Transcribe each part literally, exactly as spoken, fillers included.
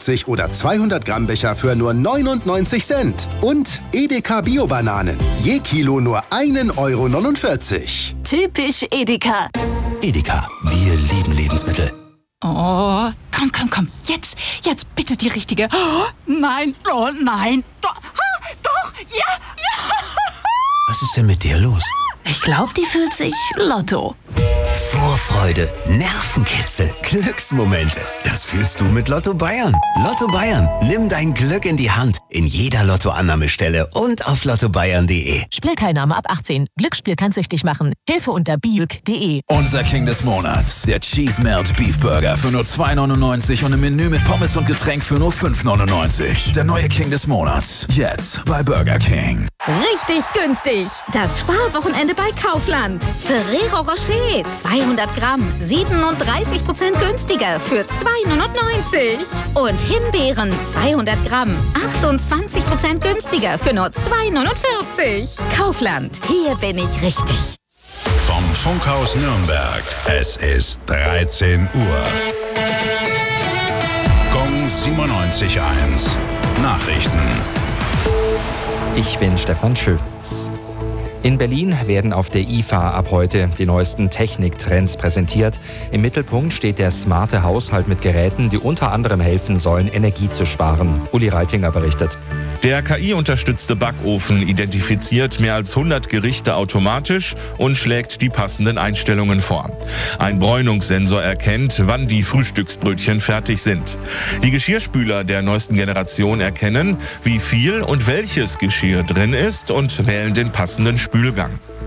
achtzig oder zweihundert Gramm Becher für nur neunundneunzig Cent. Und Edeka Bio-Bananen. Je Kilo nur ein Euro neunundvierzig. Typisch Edeka. Edeka, wir lieben Lebensmittel. Oh, komm, komm, komm. Jetzt, jetzt bitte die richtige. Oh, nein, oh nein. Doch, ah, doch, ja, ja. Was ist denn mit dir los? Ich glaube, die fühlt sich Lotto. Vorfreude, Nervenkitzel, Glücksmomente. Das fühlst du mit Lotto Bayern. Lotto Bayern, nimm dein Glück in die Hand. In jeder Lottoannahmestelle und auf lotto bayern punkt de. Spielteilnahme ab achtzehn. Glücksspiel kann süchtig machen. Hilfe unter biuk punkt de. Unser King des Monats, der Cheese Melt Beef Burger für nur zwei neunundneunzig und ein Menü mit Pommes und Getränk für nur fünf neunundneunzig. Der neue King des Monats, jetzt bei Burger King. Richtig günstig. Das Sparwochenende bei Kaufland. Ferrero Rocher, zweihundert Gramm, siebenunddreißig Prozent günstiger für zwei neunundneunzig. Und Himbeeren, zweihundert Gramm, achtundzwanzig Prozent günstiger für nur zwei neunundvierzig. Kaufland, hier bin ich richtig. Vom Funkhaus Nürnberg, es ist dreizehn Uhr. Gong siebenundneunzig Komma eins. Nachrichten. Ich bin Stefan Schütz. In Berlin werden auf der I F A ab heute die neuesten Techniktrends präsentiert. Im Mittelpunkt steht der smarte Haushalt mit Geräten, die unter anderem helfen sollen, Energie zu sparen. Uli Reitinger berichtet. Der K I-unterstützte Backofen identifiziert mehr als hundert Gerichte automatisch und schlägt die passenden Einstellungen vor. Ein Bräunungssensor erkennt, wann die Frühstücksbrötchen fertig sind. Die Geschirrspüler der neuesten Generation erkennen, wie viel und welches Geschirr drin ist und wählen den passenden Spülgang.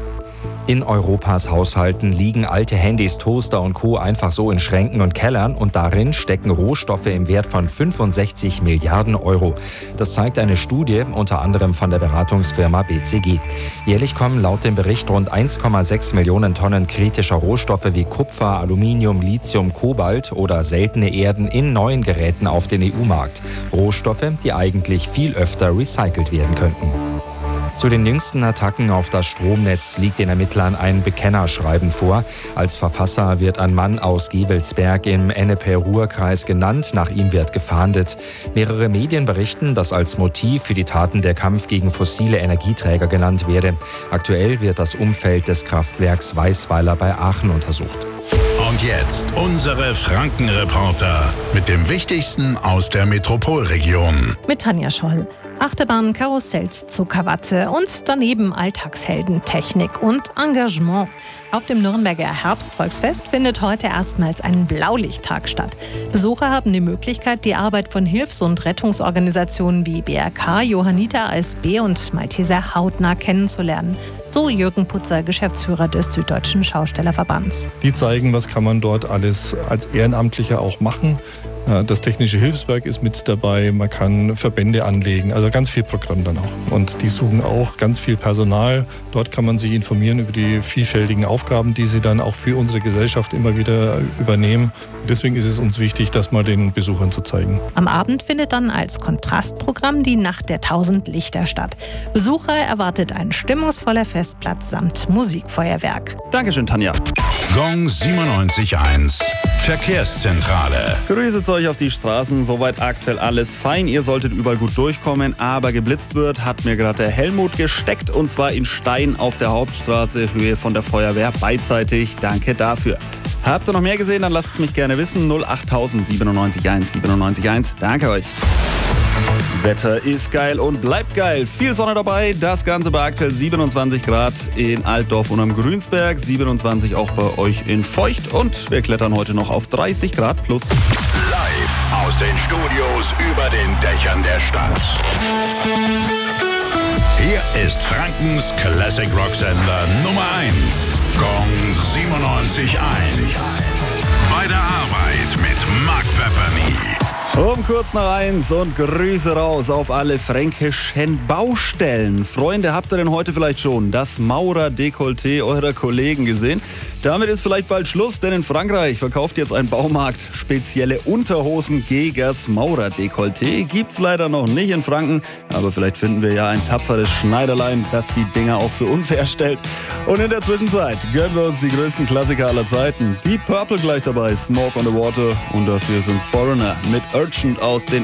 In Europas Haushalten liegen alte Handys, Toaster und Co. einfach so in Schränken und Kellern und darin stecken Rohstoffe im Wert von fünfundsechzig Milliarden Euro. Das zeigt eine Studie, unter anderem von der Beratungsfirma B C G. Jährlich kommen laut dem Bericht rund eins Komma sechs Millionen Tonnen kritischer Rohstoffe wie Kupfer, Aluminium, Lithium, Kobalt oder seltene Erden in neuen Geräten auf den E U-Markt. Rohstoffe, die eigentlich viel öfter recycelt werden könnten. Zu den jüngsten Attacken auf das Stromnetz liegt den Ermittlern ein Bekennerschreiben vor. Als Verfasser wird ein Mann aus Gevelsberg im Ennepe-Ruhr-Kreis genannt. Nach ihm wird gefahndet. Mehrere Medien berichten, dass als Motiv für die Taten der Kampf gegen fossile Energieträger genannt werde. Aktuell wird das Umfeld des Kraftwerks Weißweiler bei Aachen untersucht. Und jetzt unsere Franken-Reporter mit dem Wichtigsten aus der Metropolregion. Mit Tanja Scholl. Achterbahn, Karussells, Zuckerwatte und daneben Alltagshelden, Technik und Engagement. Auf dem Nürnberger Herbstvolksfest findet heute erstmals ein Blaulichttag statt. Besucher haben die Möglichkeit, die Arbeit von Hilfs- und Rettungsorganisationen wie B R K, Johanniter A S B und Malteser hautnah kennenzulernen. So Jürgen Putzer, Geschäftsführer des Süddeutschen Schaustellerverbands. Die zeigen, was kann man dort alles als Ehrenamtlicher auch machen. Das Technische Hilfswerk ist mit dabei, man kann Verbände anlegen, also ganz viel Programm dann auch. Und die suchen auch ganz viel Personal. Dort kann man sich informieren über die vielfältigen Aufgaben, die sie dann auch für unsere Gesellschaft immer wieder übernehmen. Deswegen ist es uns wichtig, das mal den Besuchern zu zeigen. Am Abend findet dann als Kontrastprogramm die Nacht der tausend Lichter statt. Besucher erwartet ein stimmungsvoller Festplatz samt Musikfeuerwerk. Dankeschön, Tanja. Gong siebenundneunzig Komma eins. Verkehrszentrale. Grüßet euch auf die Straßen, soweit aktuell alles fein. Ihr solltet überall gut durchkommen, aber geblitzt wird, hat mir gerade der Helmut gesteckt und zwar in Stein auf der Hauptstraße, Höhe von der Feuerwehr, beidseitig. Danke dafür. Habt ihr noch mehr gesehen, dann lasst es mich gerne wissen. null acht tausend siebenundneunzig eins siebenundneunzig eins. Danke euch. Wetter ist geil und bleibt geil. Viel Sonne dabei. Das Ganze bei aktuell siebenundzwanzig Grad in Altdorf und am Grünsberg. siebenundzwanzig auch bei euch in Feucht. Und wir klettern heute noch auf dreißig Grad plus. Live aus den Studios über den Dächern der Stadt. Hier ist Frankens Classic Rock Sender Nummer eins. Gong siebenundneunzig Komma eins. Bei der Arbeit mit Mark Pepperny. Um kurz nach eins und Grüße raus auf alle fränkischen Baustellen. Freunde, habt ihr denn heute vielleicht schon das Maurer-Dekolleté eurer Kollegen gesehen? Damit ist vielleicht bald Schluss, denn in Frankreich verkauft jetzt ein Baumarkt spezielle Unterhosen gegen das Maurer-Dekolleté. Gibt's leider noch nicht in Franken, aber vielleicht finden wir ja ein tapferes Schneiderlein, das die Dinger auch für uns herstellt. Und in der Zwischenzeit gönnen wir uns die größten Klassiker aller Zeiten. Deep Purple gleich dabei, Smoke on the Water und das hier sind Foreigner mit Urgent aus den